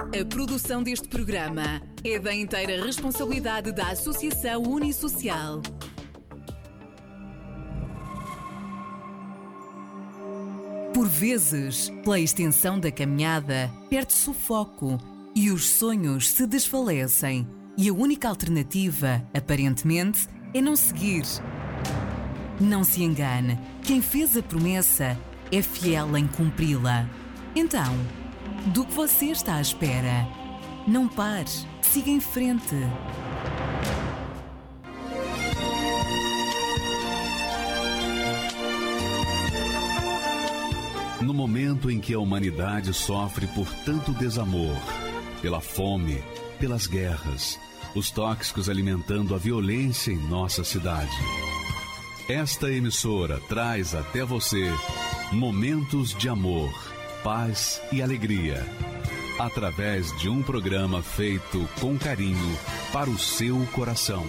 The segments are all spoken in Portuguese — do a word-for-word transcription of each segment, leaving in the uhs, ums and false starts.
A produção deste programa é da inteira responsabilidade da Associação Unisocial. Por vezes, pela extensão da caminhada, perde-se o foco e os sonhos se desfalecem. E a única alternativa, aparentemente, é não seguir. Não se engane, quem fez a promessa é fiel em cumpri-la. Então, do que você está à espera? Não pare, siga em frente. No momento em que a humanidade sofre por tanto desamor, pela fome, pelas guerras, os tóxicos alimentando a violência em nossa cidade, esta emissora traz até você momentos de amor, paz e alegria, através de um programa feito com carinho para o seu coração.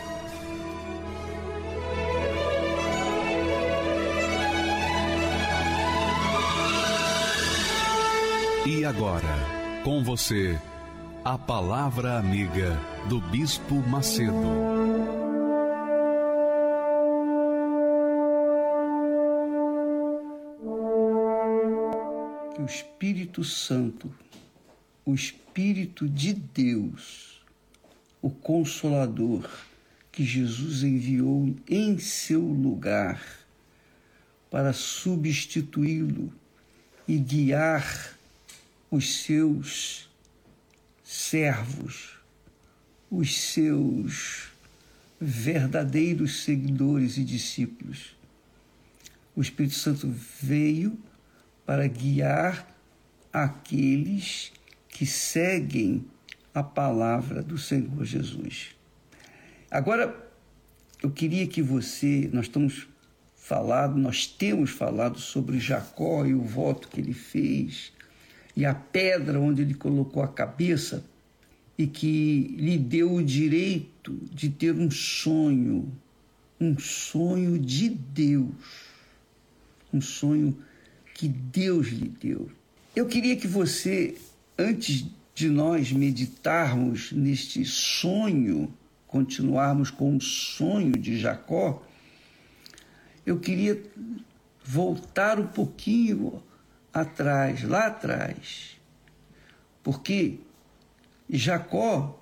E agora, com você, a Palavra Amiga do Bispo Macedo. Que o Espírito Santo, o Espírito de Deus, o Consolador que Jesus enviou em seu lugar para substituí-lo e guiar os seus servos, os seus verdadeiros seguidores e discípulos. O Espírito Santo veio para guiar aqueles que seguem a palavra do Senhor Jesus. Agora, eu queria que você, nós estamos falando, nós temos falado sobre Jacó e o voto que ele fez, e a pedra onde ele colocou a cabeça, e que lhe deu o direito de ter um sonho, um sonho de Deus, um sonho que Deus lhe deu. Eu queria que você, antes de nós meditarmos neste sonho, continuarmos com o sonho de Jacó, eu queria voltar um pouquinho atrás, lá atrás, porque Jacó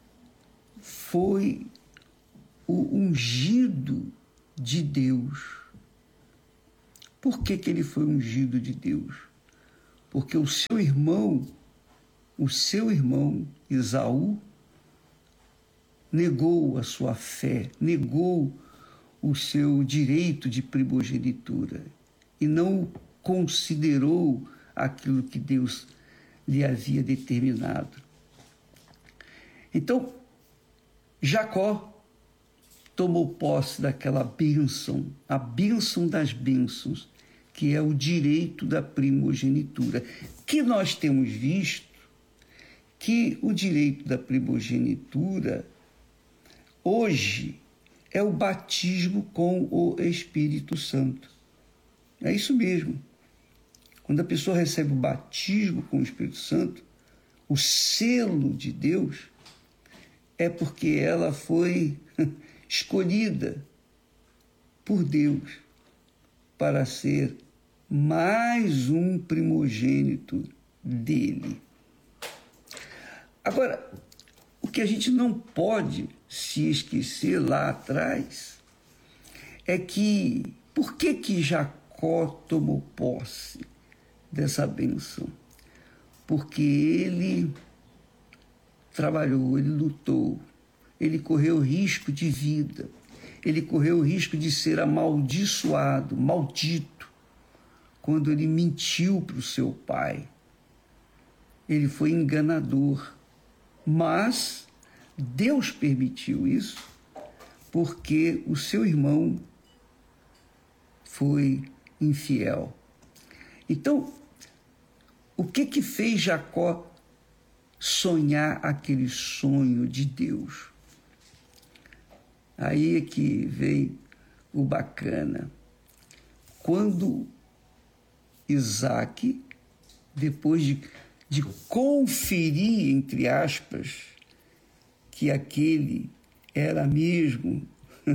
foi o ungido de Deus. Por que que ele foi ungido de Deus? Porque o seu irmão, o seu irmão Esaú, negou a sua fé, negou o seu direito de primogenitura e não considerou aquilo que Deus lhe havia determinado. Então, Jacó tomou posse daquela bênção, a bênção das bênçãos, que é o direito da primogenitura, que nós temos visto que o direito da primogenitura hoje é o batismo com o Espírito Santo. É isso mesmo. Quando a pessoa recebe o batismo com o Espírito Santo, o selo de Deus, é porque ela foi escolhida por Deus para ser mais um primogênito dele. Agora, o que a gente não pode se esquecer lá atrás é que, por que que Jacó tomou posse dessa bênção? Porque ele trabalhou, ele lutou, ele correu risco de vida, ele correu o risco de ser amaldiçoado, maldito, quando ele mentiu para o seu pai. Ele foi enganador, mas Deus permitiu isso porque o seu irmão foi infiel. Então, o que que fez Jacó sonhar aquele sonho de Deus? Aí é que vem o bacana. Quando Isaac, depois de de conferir, entre aspas, que aquele era mesmo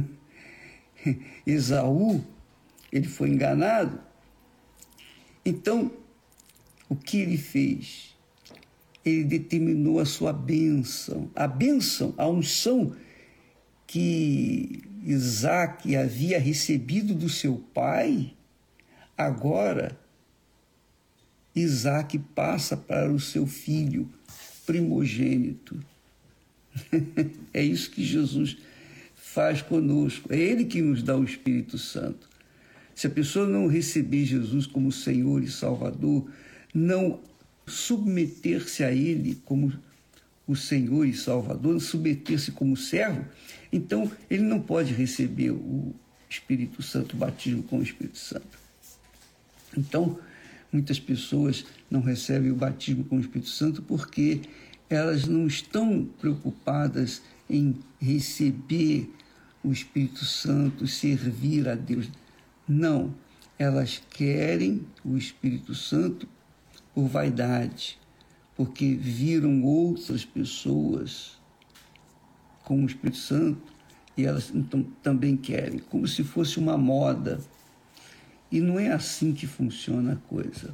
Esaú, ele foi enganado. Então, o que ele fez? Ele determinou a sua bênção, a bênção, a unção que Isaque havia recebido do seu pai. Agora, Isaque passa para o seu filho primogênito. É isso que Jesus faz conosco. É Ele que nos dá o Espírito Santo. Se a pessoa não receber Jesus como Senhor e Salvador, não submeter-se a Ele como o Senhor e Salvador, submeter-se como servo, então ele não pode receber o Espírito Santo, o batismo com o Espírito Santo. Então, muitas pessoas não recebem o batismo com o Espírito Santo porque elas não estão preocupadas em receber o Espírito Santo, servir a Deus. Não, elas querem o Espírito Santo por vaidade, porque viram outras pessoas com o Espírito Santo e elas então também querem, como se fosse uma moda. E não é assim que funciona a coisa.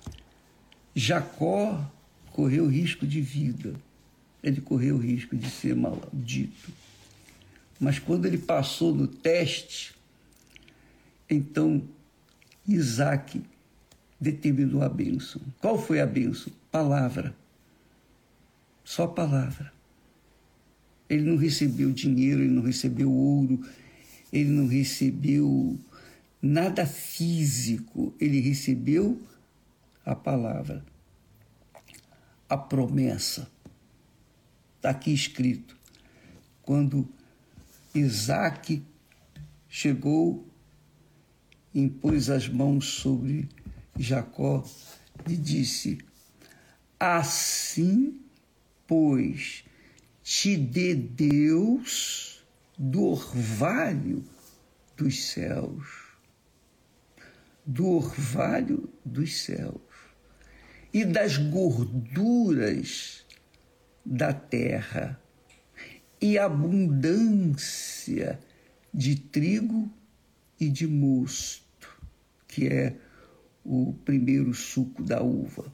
Jacó correu risco de vida, ele correu risco de ser maldito. Mas quando ele passou no teste, então Isaque determinou a bênção. Qual foi a bênção? Palavra. Só palavra. Ele não recebeu dinheiro, ele não recebeu ouro, ele não recebeu nada físico, ele recebeu a palavra, a promessa. Está aqui escrito. Quando Isaque chegou, impôs as mãos sobre Jacó e disse: assim, pois, te dê Deus do orvalho dos céus, do orvalho dos céus e das gorduras da terra e abundância de trigo e de mosto, que é o primeiro suco da uva.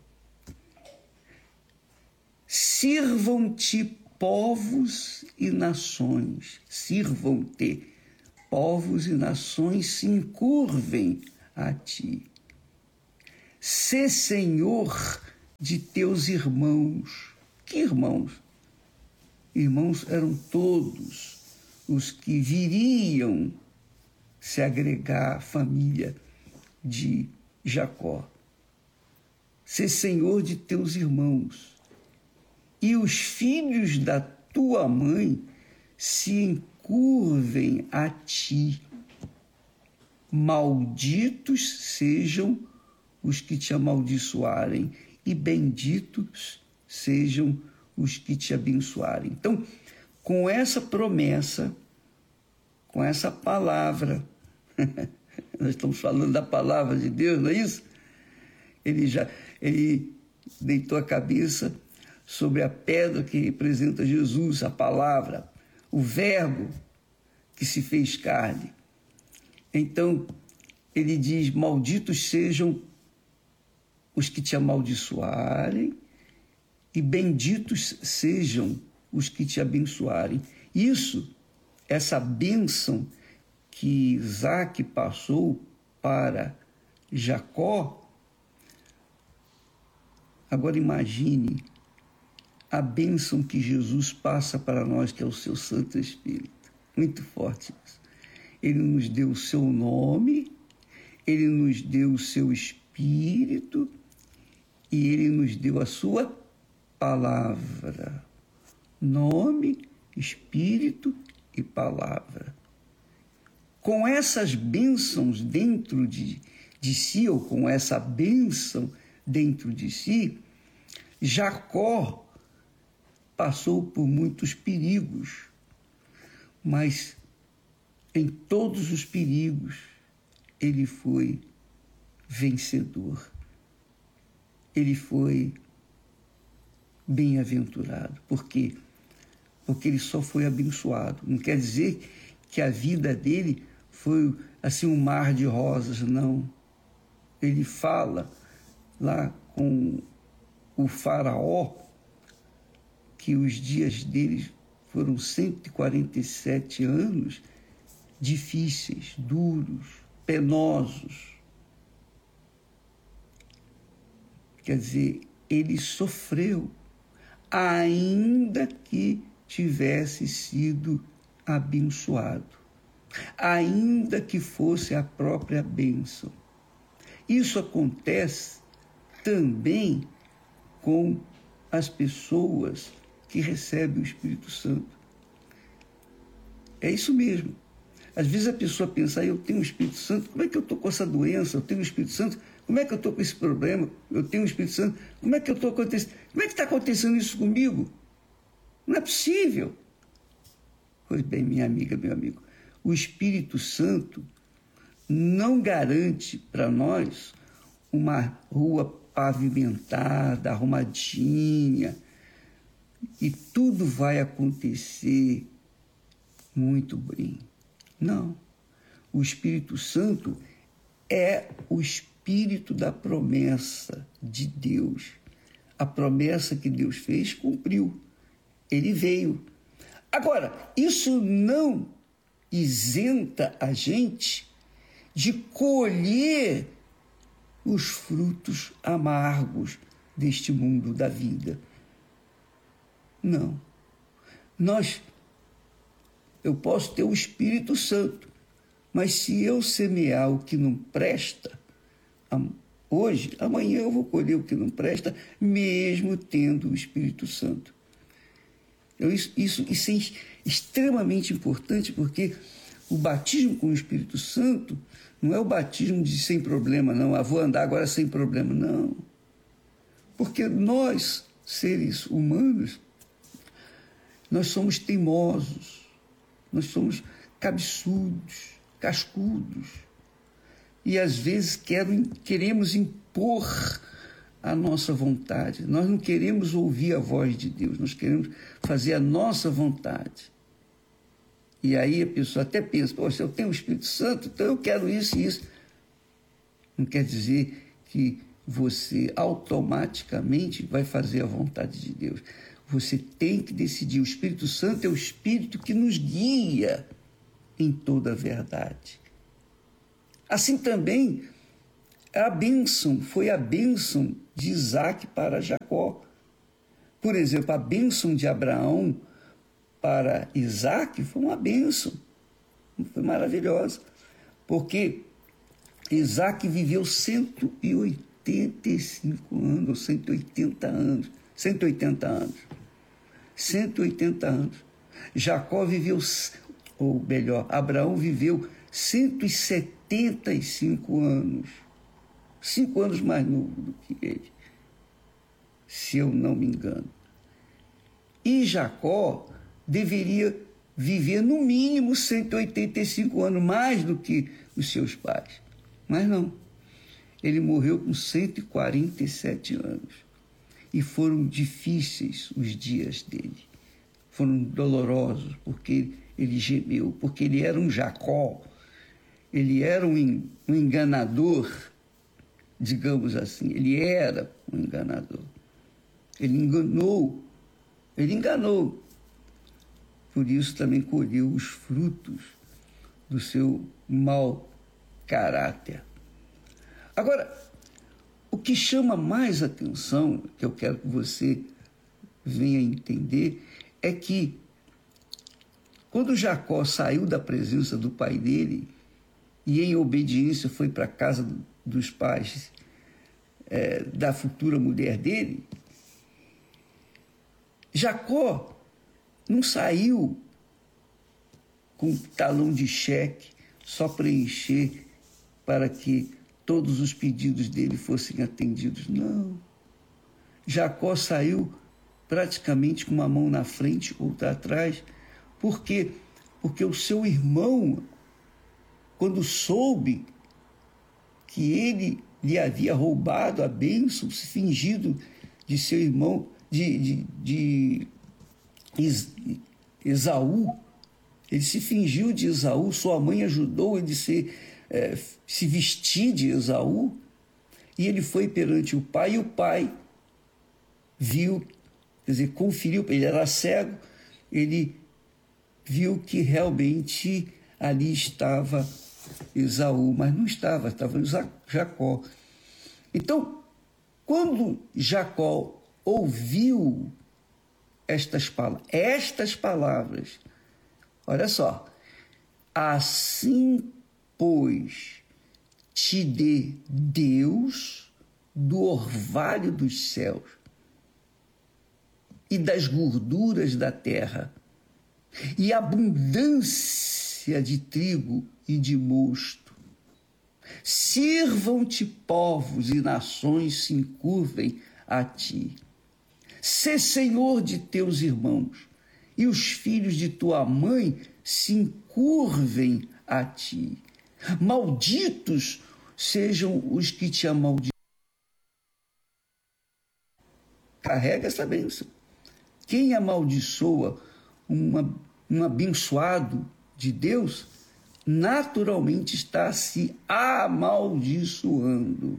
Sirvam-te povos e nações, sirvam-te povos e nações, se encurvem a ti. Sê senhor de teus irmãos. Que irmãos? Irmãos eram todos os que viriam se agregar à família de Jacó. Sê senhor de teus irmãos. E os filhos da tua mãe se encurvem a ti. Malditos sejam os que te amaldiçoarem, e benditos sejam os que te abençoarem. Então, com essa promessa, com essa palavra, nós estamos falando da palavra de Deus, não é isso? Ele já ele deitou a cabeça sobre a pedra que representa Jesus, a palavra, o verbo que se fez carne. Então, ele diz: malditos sejam os que te amaldiçoarem e benditos sejam os que te abençoarem. Isso, essa bênção que Isaque passou para Jacó, agora imagine a bênção que Jesus passa para nós, que é o seu Santo Espírito. Muito forte isso. Ele nos deu o seu nome, ele nos deu o seu Espírito e ele nos deu a sua palavra. Nome, Espírito e palavra. Com essas bênçãos dentro de, de si, ou com essa bênção dentro de si, Jacó passou por muitos perigos, mas em todos os perigos ele foi vencedor. Ele foi bem-aventurado. Por quê? Porque ele só foi abençoado. Não quer dizer que a vida dele foi assim um mar de rosas, não. Ele fala lá com o faraó que os dias dele foram cento e quarenta e sete anos difíceis, duros, penosos. Quer dizer, ele sofreu, ainda que tivesse sido abençoado, ainda que fosse a própria bênção. Isso acontece também com as pessoas que recebem o Espírito Santo. É isso mesmo. Às vezes a pessoa pensa, ah, eu tenho o Espírito Santo, como é que eu estou com essa doença? Eu tenho o Espírito Santo, como é que eu estou com esse problema? Eu tenho o Espírito Santo, como é que eu estou acontecendo? Como é que está acontecendo isso comigo? Não é possível. Pois bem, minha amiga, meu amigo, o Espírito Santo não garante para nós uma rua pavimentada, arrumadinha, e tudo vai acontecer muito bem. Não. O Espírito Santo é o Espírito da promessa de Deus. A promessa que Deus fez, cumpriu. Ele veio. Agora, isso não isenta a gente de colher os frutos amargos deste mundo da vida. Não. Nós, eu posso ter o Espírito Santo, mas se eu semear o que não presta, hoje, amanhã eu vou colher o que não presta, mesmo tendo o Espírito Santo. Eu, isso, isso, isso é extremamente importante, porque o batismo com o Espírito Santo não é o batismo de sem problema, não. Ah, vou andar agora sem problema, não. Porque nós, seres humanos, nós somos teimosos, nós somos cabeçudos, cascudos. E às vezes quero, queremos impor a nossa vontade. Nós não queremos ouvir a voz de Deus, nós queremos fazer a nossa vontade. E aí a pessoa até pensa, poxa, eu tenho o Espírito Santo, então eu quero isso e isso. Não quer dizer que você automaticamente vai fazer a vontade de Deus. Você tem que decidir. O Espírito Santo é o Espírito que nos guia em toda a verdade. Assim também, a bênção foi a bênção de Isaac para Jacó. Por exemplo, a bênção de Abraão para Isaac foi uma bênção, foi maravilhosa, porque Isaac viveu cento e oitenta e cinco anos, ou cento e oitenta anos, cento e oitenta anos, cento e oitenta anos. Jacó viveu, ou melhor, Abraão viveu cento e setenta e cinco anos, cinco anos mais novo do que ele, se eu não me engano. E Jacó deveria viver no mínimo cento e oitenta e cinco anos, mais do que os seus pais. Mas não, ele morreu com cento e quarenta e sete anos. E foram difíceis os dias dele. Foram dolorosos, porque ele gemeu, porque ele era um Jacó, ele era um enganador, digamos assim, ele era um enganador. Ele enganou, ele enganou. Por isso também colheu os frutos do seu mau caráter. Agora, o que chama mais atenção, que eu quero que você venha entender, é que quando Jacó saiu da presença do pai dele e em obediência foi para a casa dos pais é, da futura mulher dele, Jacó não saiu com um talão de cheque só preencher para que todos os pedidos dele fossem atendidos. Não. Jacó saiu praticamente com uma mão na frente, outra atrás. Por quê? Porque o seu irmão, quando soube que ele lhe havia roubado a bênção, se fingido de seu irmão, de, de, de Esaú, ele se fingiu de Esaú, sua mãe ajudou ele a se, é, se vestir de Esaú, e ele foi perante o pai, e o pai viu, quer dizer, conferiu, ele era cego, ele viu que realmente ali estava Esaú, mas não estava, estava Jacó. Então, quando Jacó ouviu estas palavras, estas palavras, olha só, assim, pois, te dê Deus do orvalho dos céus e das gorduras da terra, e abundância de trigo e de mosto. Sirvam-te povos e nações se encurvem a ti. Sê senhor de teus irmãos, e os filhos de tua mãe se encurvem a ti. Malditos sejam os que te amaldiçoam. Carrega essa bênção. Quem amaldiçoa uma, um abençoado de Deus, naturalmente está se amaldiçoando.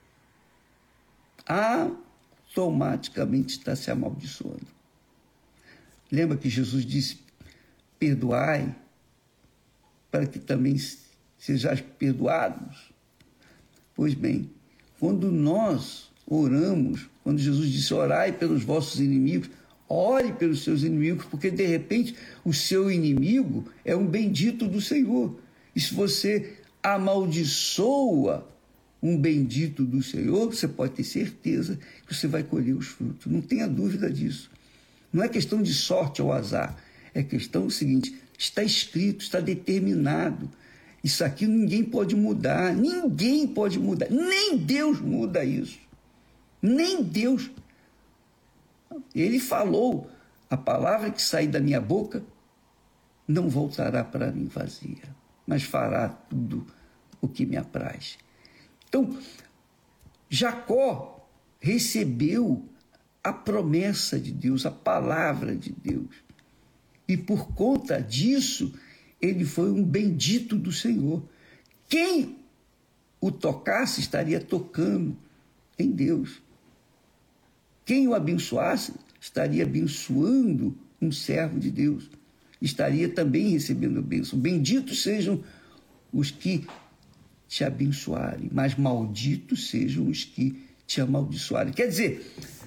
Automaticamente está se amaldiçoando. Lembra que Jesus disse, perdoai, para que também sejais perdoados? Pois bem, quando nós oramos, quando Jesus disse, orai pelos vossos inimigos, ore pelos seus inimigos, porque de repente o seu inimigo é um bendito do Senhor. E se você amaldiçoa um bendito do Senhor, você pode ter certeza que você vai colher os frutos. Não tenha dúvida disso. Não é questão de sorte ou azar. É questão do seguinte, está escrito, está determinado. Isso aqui ninguém pode mudar. Ninguém pode mudar. Nem Deus muda isso. Nem Deus. Ele falou, a palavra que sair da minha boca não voltará para mim vazia, mas fará tudo o que me apraz. Então, Jacó recebeu a promessa de Deus, a palavra de Deus. E por conta disso, ele foi um bendito do Senhor. Quem o tocasse estaria tocando em Deus. Quem o abençoasse estaria abençoando um servo de Deus. Estaria também recebendo a bênção. Benditos sejam os que te abençoarem, mas malditos sejam os que te amaldiçoarem. Quer dizer,